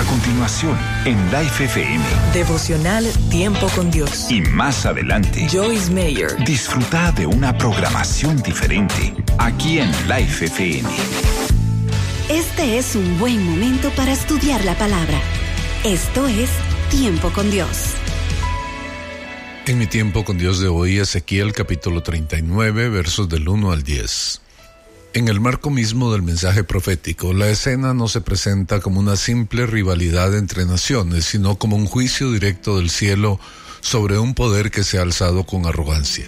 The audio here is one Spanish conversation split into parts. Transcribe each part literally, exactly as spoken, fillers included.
A continuación, en Life F M. Devocional Tiempo con Dios. Y más adelante, Joyce Meyer. Disfruta de una programación diferente aquí en Life F M. Este es un buen momento para estudiar la palabra. Esto es Tiempo con Dios. En mi tiempo con Dios de hoy, Ezequiel capítulo treinta y nueve, versos del uno al diez. En el marco mismo del mensaje profético, la escena no se presenta como una simple rivalidad entre naciones, sino como un juicio directo del cielo sobre un poder que se ha alzado con arrogancia.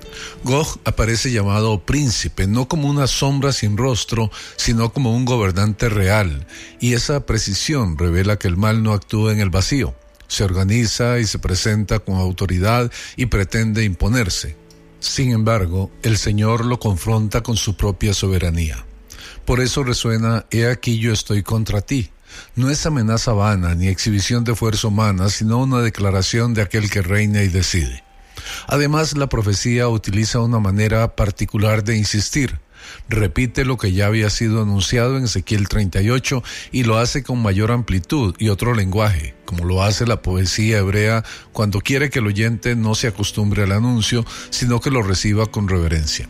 Gog aparece llamado príncipe, no como una sombra sin rostro, sino como un gobernante real, y esa precisión revela que el mal no actúa en el vacío. Se organiza y se presenta con autoridad y pretende imponerse. Sin embargo, el Señor lo confronta con su propia soberanía. Por eso resuena: he aquí yo estoy contra ti. No es amenaza vana ni exhibición de fuerza humana, sino una declaración de aquel que reina y decide. Además, la profecía utiliza una manera particular de insistir. Repite lo que ya había sido anunciado en Ezequiel treinta y ocho y lo hace con mayor amplitud y otro lenguaje, como lo hace la poesía hebrea cuando quiere que el oyente no se acostumbre al anuncio, sino que lo reciba con reverencia.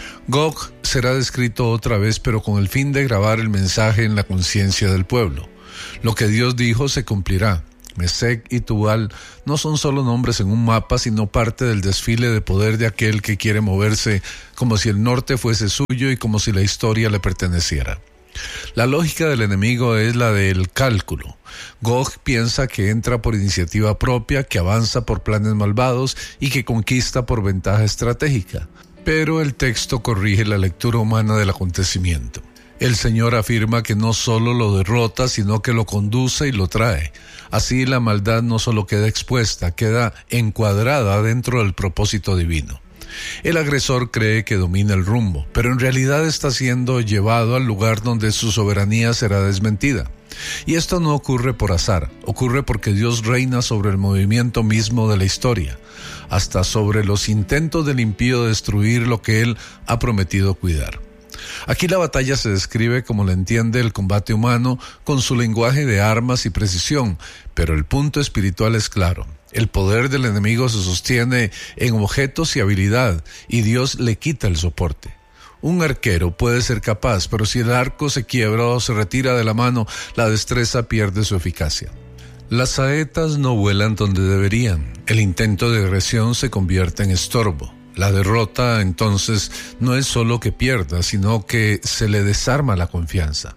Gog será descrito otra vez, pero con el fin de grabar el mensaje en la conciencia del pueblo. Lo que Dios dijo se cumplirá. Mesec y Tubal no son solo nombres en un mapa, sino parte del desfile de poder de aquel que quiere moverse como si el norte fuese suyo y como si la historia le perteneciera. La lógica del enemigo es la del cálculo. Gog piensa que entra por iniciativa propia, que avanza por planes malvados y que conquista por ventaja estratégica. Pero el texto corrige la lectura humana del acontecimiento. El Señor afirma que no solo lo derrota, sino que lo conduce y lo trae. Así la maldad no solo queda expuesta, queda encuadrada dentro del propósito divino. El agresor cree que domina el rumbo, pero en realidad está siendo llevado al lugar donde su soberanía será desmentida. Y esto no ocurre por azar, ocurre porque Dios reina sobre el movimiento mismo de la historia, hasta sobre los intentos del impío de destruir lo que Él ha prometido cuidar. Aquí la batalla se describe como la entiende el combate humano, con su lenguaje de armas y precisión, pero el punto espiritual es claro. El poder del enemigo se sostiene en objetos y habilidad, y Dios le quita el soporte. Un arquero puede ser capaz, pero si el arco se quiebra o se retira de la mano, la destreza pierde su eficacia. Las saetas no vuelan donde deberían. El intento de agresión se convierte en estorbo. La derrota, entonces, no es solo que pierda, sino que se le desarma la confianza.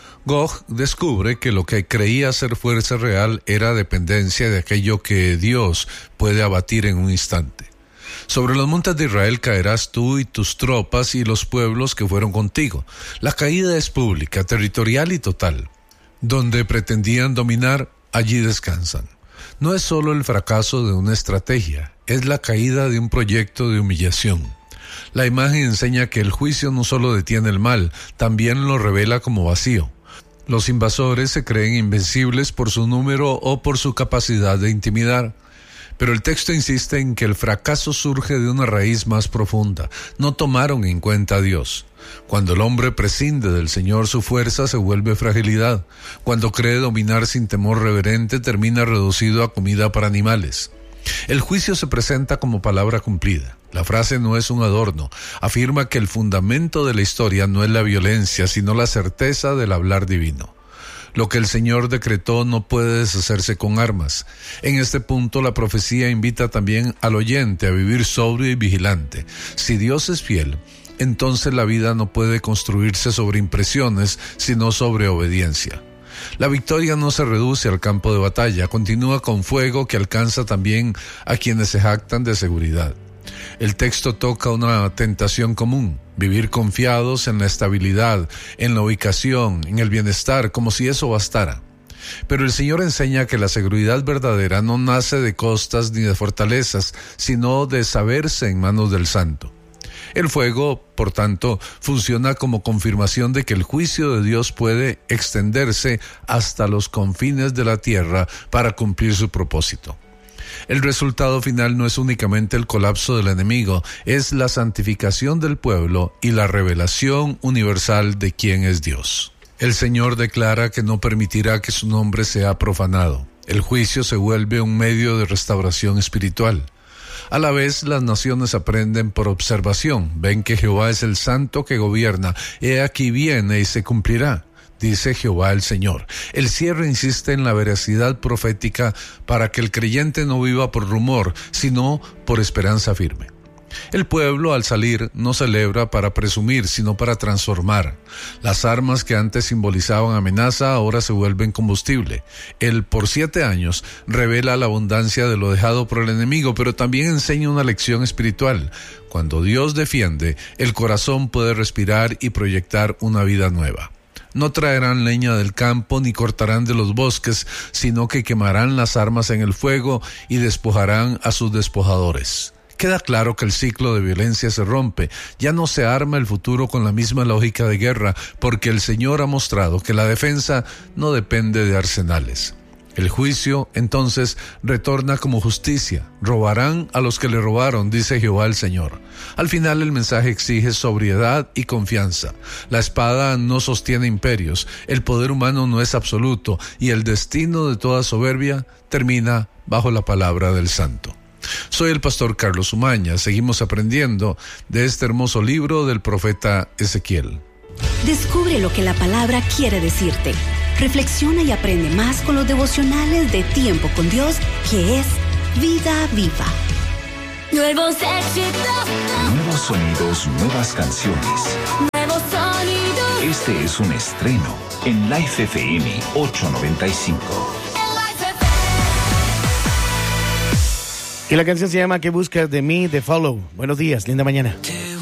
Gog descubre que lo que creía ser fuerza real era dependencia de aquello que Dios puede abatir en un instante. Sobre los montes de Israel caerás tú y tus tropas y los pueblos que fueron contigo. La caída es pública, territorial y total. Donde pretendían dominar, allí descansan. No es solo el fracaso de una estrategia, es la caída de un proyecto de humillación. La imagen enseña que el juicio no solo detiene el mal, también lo revela como vacío. Los invasores se creen invencibles por su número o por su capacidad de intimidar. Pero el texto insiste en que el fracaso surge de una raíz más profunda. No tomaron en cuenta a Dios. Cuando el hombre prescinde del Señor, su fuerza se vuelve fragilidad. Cuando cree dominar sin temor reverente, termina reducido a comida para animales. El juicio se presenta como palabra cumplida. La frase no es un adorno. Afirma que el fundamento de la historia no es la violencia, sino la certeza del hablar divino. Lo que el Señor decretó no puede deshacerse con armas. En este punto, la profecía invita también al oyente a vivir sobrio y vigilante. Si Dios es fiel, entonces la vida no puede construirse sobre impresiones, sino sobre obediencia. La victoria no se reduce al campo de batalla, continúa con fuego que alcanza también a quienes se jactan de seguridad. El texto toca una tentación común: vivir confiados en la estabilidad, en la ubicación, en el bienestar, como si eso bastara. Pero el Señor enseña que la seguridad verdadera no nace de costas ni de fortalezas, sino de saberse en manos del Santo. El fuego, por tanto, funciona como confirmación de que el juicio de Dios puede extenderse hasta los confines de la tierra para cumplir su propósito. El resultado final no es únicamente el colapso del enemigo, es la santificación del pueblo y la revelación universal de quién es Dios. El Señor declara que no permitirá que su nombre sea profanado. El juicio se vuelve un medio de restauración espiritual. A la vez, las naciones aprenden por observación. Ven que Jehová es el santo que gobierna. He aquí viene y se cumplirá, dice Jehová el Señor. El cierre insiste en la veracidad profética para que el creyente no viva por rumor, sino por esperanza firme. El pueblo, al salir, no celebra para presumir, sino para transformar. Las armas que antes simbolizaban amenaza ahora se vuelven combustible. El por siete años revela la abundancia de lo dejado por el enemigo, pero también enseña una lección espiritual. Cuando Dios defiende, el corazón puede respirar y proyectar una vida nueva. No traerán leña del campo ni cortarán de los bosques, sino que quemarán las armas en el fuego y despojarán a sus despojadores. Queda claro que el ciclo de violencia se rompe. Ya no se arma el futuro con la misma lógica de guerra, porque el Señor ha mostrado que la defensa no depende de arsenales. El juicio, entonces, retorna como justicia. Robarán a los que le robaron, dice Jehová el Señor. Al final el mensaje exige sobriedad y confianza. La espada no sostiene imperios, el poder humano no es absoluto, y el destino de toda soberbia termina bajo la palabra del Santo. Soy el pastor Carlos Umaña. Seguimos aprendiendo de este hermoso libro del profeta Ezequiel. Descubre lo que la palabra quiere decirte. Reflexiona y aprende más con los devocionales de Tiempo con Dios, que es Vida Viva. Nuevos éxitos. Nuevos sonidos, nuevas canciones. Nuevos sonidos. Este es un estreno en Life F M ochocientos noventa y cinco. Y la canción se llama ¿Qué buscas de mí? De Follow. Buenos días, linda mañana.